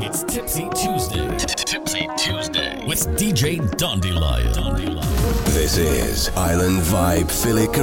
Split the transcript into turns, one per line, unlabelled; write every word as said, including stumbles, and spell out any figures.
It's Tipsy Tuesday. Tipsy Tuesday with D J Dandelion.
This is Island Vibe Philly